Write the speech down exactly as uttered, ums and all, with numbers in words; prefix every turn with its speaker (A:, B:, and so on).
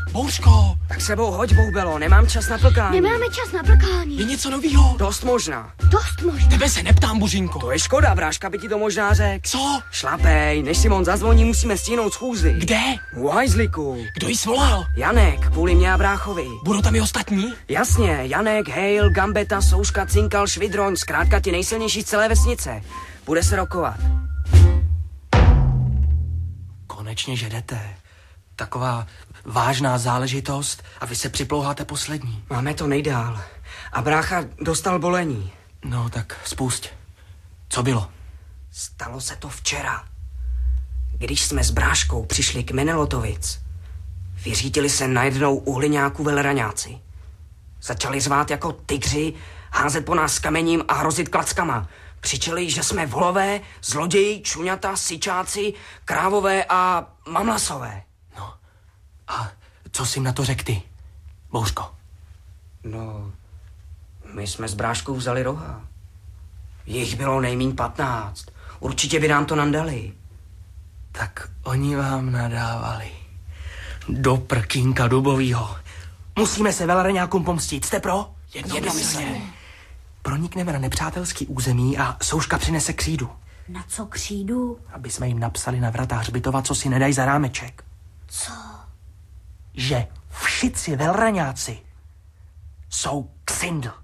A: Bouřko!
B: Tak sebou hoď, Boubelo, nemám čas na plkání.
C: Nemáme čas na plkání.
A: Je něco novýho?
B: Dost možná.
C: Dost možná.
A: Tebe se neptám, Božinko.
B: To je škoda, Bráška by ti to možná řekl.
A: Co?
B: Šlapej, než Simon zazvoní, musíme stihnout schůzi.
A: Kde?
B: U hajzliku.
A: Kdo jí svolal?
B: Janek, kvůli mě a bráchovi.
A: Budou tam i ostatní?
B: Jasně, Janek, Hejl, Gambeta, Souška, Cinkal, Švidroň, zkrátka ti nejsilnější z celé vesnice. Bude se rokovat.
A: Konečně, že jdete. Taková vážná záležitost a vy se připlouháte poslední.
B: Máme to nejdál. A brácha dostal bolení.
A: No tak spust. Co bylo?
B: Stalo se to včera. Když jsme s bráškou přišli k Menelotovic, vyřítili se najednou u hliňáku velraňáci. Začali řvát jako tygři, házet po nás kamením a hrozit klackama. Křičeli, že jsme volové, zloději, čuňata, syčáci, krávové a mamlasové.
A: No a co jsi jim na to řekl ty, Bouřko?
B: No, my jsme s bráškou vzali roha. Jich bylo nejmíň patnáct. Určitě by nám to nandali.
A: Tak oni vám nadávali. Do prkínka dubovýho. Musíme se velraňákům pomstit. Jste pro?
B: Jednomyslně.
A: Pronikneme na nepřátelský území a Souška přinese křídu.
C: Na co křídu?
A: Aby jsme jim napsali na vratách hřbitova, co si nedají za rámeček.
C: Co?
A: Že všici velraňáci jsou ksindl.